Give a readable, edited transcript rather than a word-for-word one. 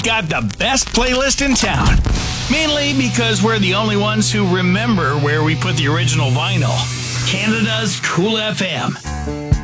always got the best playlist in town. Mainly because we're the only ones who remember where we put the original vinyl. Canada's Cool FM.